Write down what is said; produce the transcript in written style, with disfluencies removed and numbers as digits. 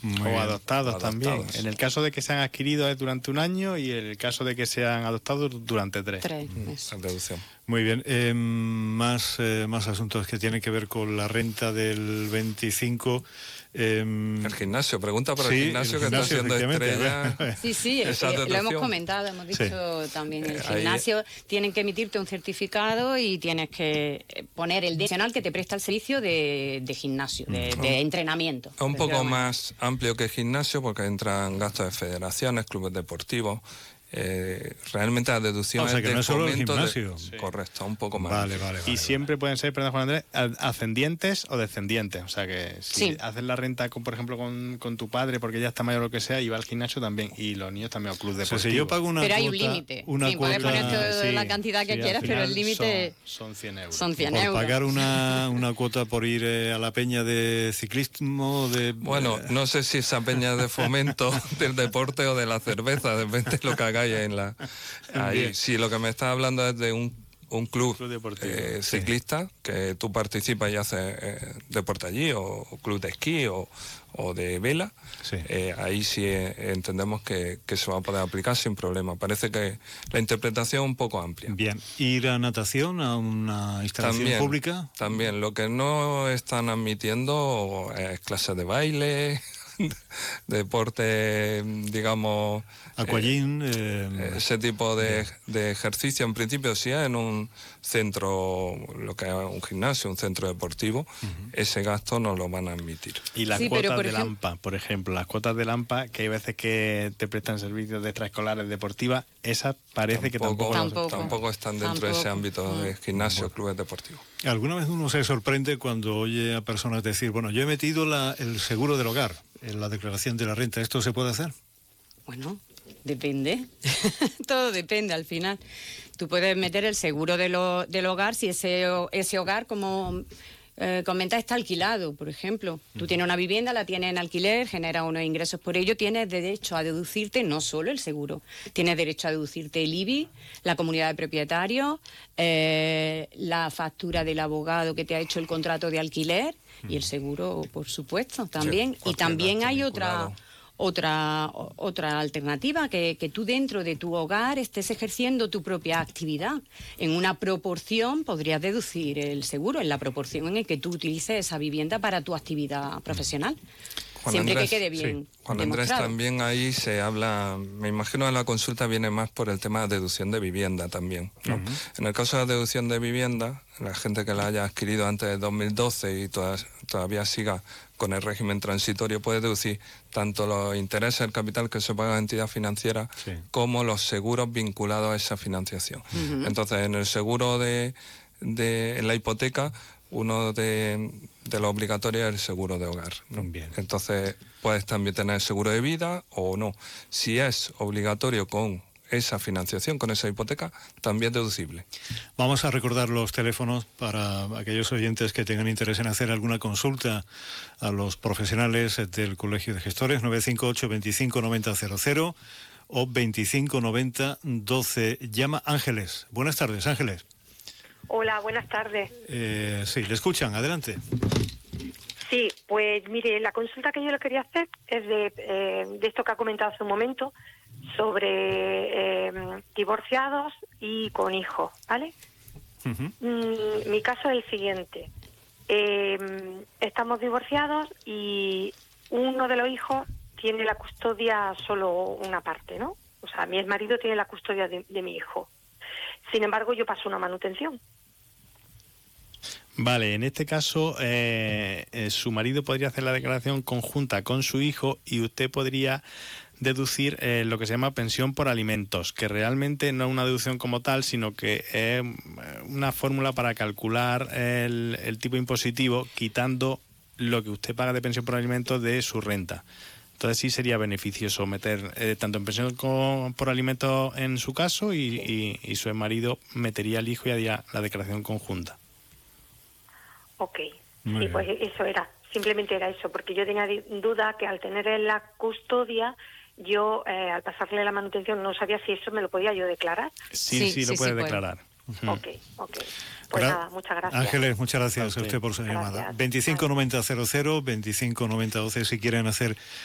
O adoptados también. En el caso de que sean adquiridos durante 1 año y en el caso de que sean adoptados durante 3. 3 meses. Deducción. Muy bien. Más asuntos que tienen que ver con la renta del 25. El gimnasio, pregunta por el gimnasio que está haciendo estrella. Sí, lo hemos comentado, hemos dicho también. El gimnasio tienen que emitirte un certificado y tienes que poner el adicional que te presta el servicio de gimnasio, de entrenamiento. Es un poco más amplio que gimnasio porque entran gastos de federaciones, clubes deportivos. Realmente la deducción que no es solo el gimnasio. Correcto, un poco más. Vale. Y siempre pueden ser, perdón, Juan Andrés, ascendientes o descendientes. O sea que si haces la renta, por ejemplo, con tu padre, porque ya está mayor o lo que sea, y va al gimnasio también, y los niños también al club deportivo. O sea, si yo pago una pero cuota, hay un límite. Puedes poner toda la cantidad que quieras, pero el límite son 100 euros. Son 100 por euros. pagar una cuota por ir a la peña de ciclismo, Bueno, no sé si esa peña es de fomento del deporte o de la cerveza, depende de lo que hagáis en la... Ahí, si lo que me estás hablando es de un club deportivo, ciclista, que tú participas y haces deporte allí, o club de esquí o de vela, ahí sí entendemos que se va a poder aplicar sin problema. Parece que la interpretación es un poco amplia. Bien, ¿ir a natación a una instalación pública? También, lo que no están admitiendo es clases de baile, deporte, digamos... Aquagym, ese tipo de ejercicio, en principio, si es en un centro, lo que es un gimnasio, un centro deportivo, ese gasto no lo van a admitir. Y las cuotas de AMPA, por ejemplo, las cuotas del AMPA, que hay veces que te prestan servicios de extraescolares deportivas, esas parece que tampoco están dentro de ese ámbito de gimnasio, clubes deportivos. ¿Alguna vez uno se sorprende cuando oye a personas decir, bueno, yo he metido el seguro del hogar en la declaración de la renta? ¿Esto se puede hacer? Bueno, depende. Todo depende al final. Tú puedes meter el seguro del hogar si ese hogar, como comenta, está alquilado, por ejemplo. Tú tienes una vivienda, la tienes en alquiler, generas unos ingresos por ello, tienes derecho a deducirte no solo el seguro, tienes derecho a deducirte el IBI, la comunidad de propietarios, la factura del abogado que te ha hecho el contrato de alquiler y el seguro, por supuesto, también. Y también hay otra alternativa, que tú dentro de tu hogar estés ejerciendo tu propia actividad. En una proporción podrías deducir el seguro, en la proporción en la que tú utilices esa vivienda para tu actividad profesional. Siempre que quede bien. Juan Andrés, también ahí se habla, me imagino que la consulta viene más por el tema de deducción de vivienda también, ¿no? En el caso de la deducción de vivienda, la gente que la haya adquirido antes de 2012 y todavía siga con el régimen transitorio puede deducir tanto los intereses del capital que se paga a la entidad financiera como los seguros vinculados a esa financiación. Entonces, en el seguro en la hipoteca, uno de los obligatorios es el seguro de hogar, ¿no? Entonces, puedes también tener seguro de vida o no. Si es obligatorio con esa financiación, con esa hipoteca, también deducible. Vamos a recordar los teléfonos para aquellos oyentes que tengan interés en hacer alguna consulta a los profesionales del Colegio de Gestores, 958 25 90 00 o 25 90 12. Llama Ángeles. Buenas tardes, Ángeles. Hola, buenas tardes. Sí, le escuchan, adelante. Sí, pues mire, la consulta que yo le quería hacer es de esto que ha comentado hace un momento, sobre divorciados y con hijos, ¿vale? Mi caso es el siguiente. Estamos divorciados y uno de los hijos tiene la custodia solo una parte, ¿no? O sea, mi exmarido tiene la custodia de mi hijo. Sin embargo, yo paso una manutención. Vale, en este caso, su marido podría hacer la declaración conjunta con su hijo y usted podría deducir lo que se llama pensión por alimentos, que realmente no es una deducción como tal, sino que es una fórmula para calcular el tipo impositivo quitando lo que usted paga de pensión por alimentos de su renta. Entonces sí sería beneficioso meter tanto en pensión por alimentos en su caso y su marido metería al hijo y haría la declaración conjunta. Ok, sí, pues eso era, simplemente era eso, porque yo tenía duda que al tener en la custodia, yo al pasarle la manutención no sabía si eso me lo podía yo declarar. Sí, lo puede declarar. Ok. Pues nada, muchas gracias. Ángeles, muchas gracias a usted por su llamada. 25 90 00, 25 90 12, si quieren hacer